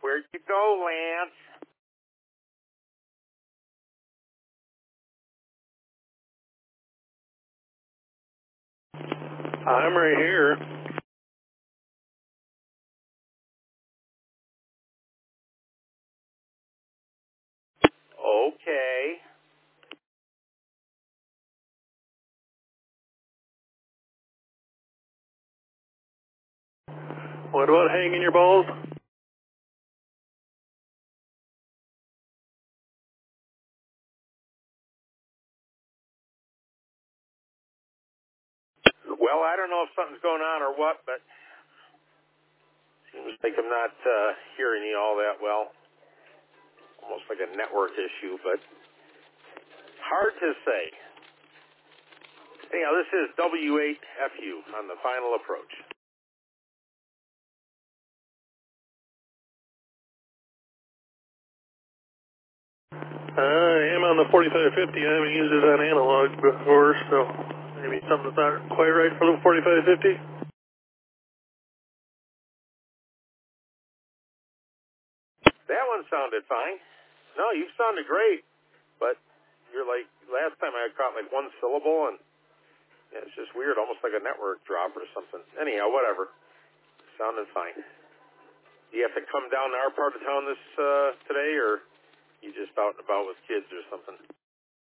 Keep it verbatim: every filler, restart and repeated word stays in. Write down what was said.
Where'd you go, Lance? I'm right here. Okay. What about hanging your balls? Well, I don't know if something's going on or what, but seems like I'm not uh, hearing you all that well. Almost like a network issue, but hard to say. Anyhow, this is W eight F U on the final approach. I am on the forty-five fifty. I haven't used it on analog before, so maybe something's not quite right for the forty-five fifty. That one sounded fine. No, you sounded great, but you're like, last time I caught like one syllable, and yeah, it's just weird, almost like a network drop or something. Anyhow, whatever. Sounded fine. Do you have to come down to our part of town this uh, today, or you just out and about with kids or something?